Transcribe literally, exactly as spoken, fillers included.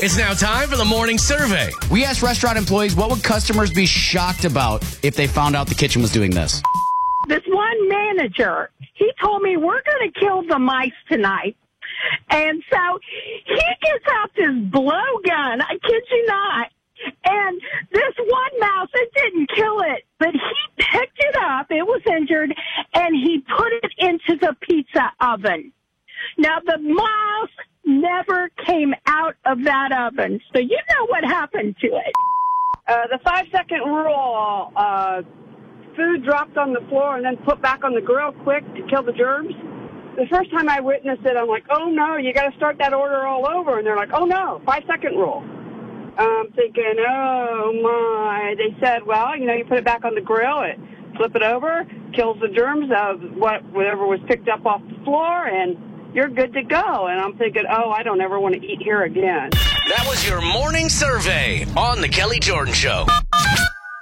It's now time for the morning survey. We asked restaurant employees what would customers be shocked about if they found out the kitchen was doing this. This one manager, he told me, we're going to kill the mice tonight. And so he gets out this blowgun, I kid you not. And this one mouse, it didn't kill it, but he picked it up, it was injured, and he put it into the pizza oven. Now, the mouse never came out of that oven, so you know what happened to it. Uh, the five-second rule, uh, food dropped on the floor and then put back on the grill quick to kill the germs. The first time I witnessed it, I'm like, oh, no, you got to start that order all over. And they're like, oh, no, five-second rule. I'm thinking, oh, my. They said, well, you know, you put it back on the grill, it flip it over, kills the germs of what whatever was picked up off the floor, and you're good to go. And I'm thinking, oh, I don't ever want to eat here again. That was your morning survey on The Kelly Jordan Show.